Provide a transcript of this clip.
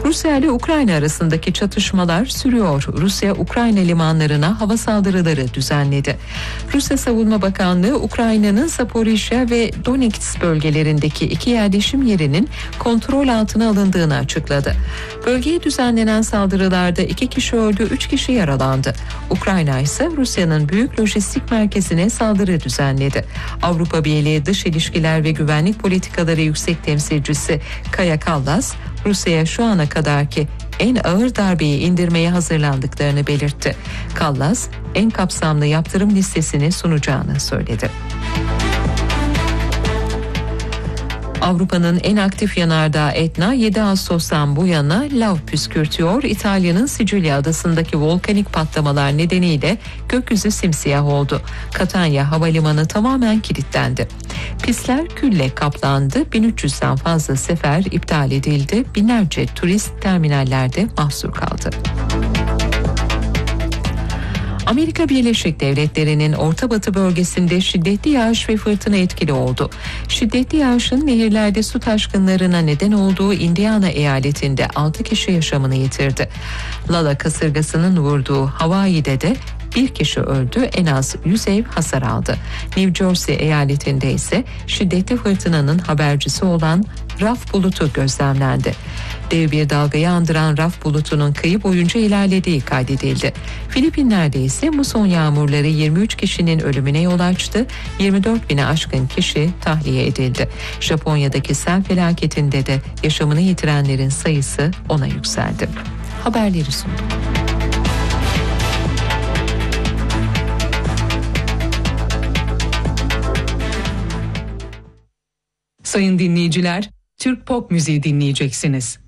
Rusya ile Ukrayna arasındaki çatışmalar sürüyor. Rusya, Ukrayna limanlarına hava saldırıları düzenledi. Rusya Savunma Bakanlığı, Ukrayna'nın Zaporijya ve Donetsk bölgelerindeki 2 yerleşim yerinin kontrol altına alındığını açıkladı. Bölgeye düzenlenen saldırılarda 2 kişi öldü, 3 kişi yaralandı. Ukrayna ise Rusya'nın büyük lojistik merkezine saldırı düzenledi. Avrupa Birliği Dış İlişkiler ve Güvenlik Politikaları Yüksek Temsilcisi Kaja Kallas, Rusya'ya şu ana kadarki en ağır darbeyi indirmeye hazırlandıklarını belirtti. Kallas, en kapsamlı yaptırım listesini sunacağını söyledi. Avrupa'nın en aktif yanardağı Etna 7 Ağustos'tan bu yana lav püskürtüyor. İtalya'nın Sicilya adasındaki volkanik patlamalar nedeniyle gökyüzü simsiyah oldu. Catania havalimanı tamamen kilitlendi. Pistler külle kaplandı. 1300'den fazla sefer iptal edildi. Binlerce turist terminallerde mahsur kaldı. Amerika Birleşik Devletleri'nin Orta Batı bölgesinde şiddetli yağış ve fırtına etkili oldu. Şiddetli yağışın nehirlerde su taşkınlarına neden olduğu Indiana eyaletinde 6 kişi yaşamını yitirdi. Lala kasırgasının vurduğu Hawaii'de de bir kişi öldü, en az 100 ev hasar aldı. New Jersey eyaletinde ise şiddetli fırtınanın habercisi olan raf bulutu gözlemlendi. Dev bir dalgayı andıran raf bulutunun kıyı boyunca ilerlediği kaydedildi. Filipinler'de ise muson yağmurları 23 kişinin ölümüne yol açtı. 24 bine aşkın kişi tahliye edildi. Japonya'daki sel felaketinde de yaşamını yitirenlerin sayısı 10'a yükseldi. Haberleri sunduk. Sayın dinleyiciler, Türk pop müziği dinleyeceksiniz.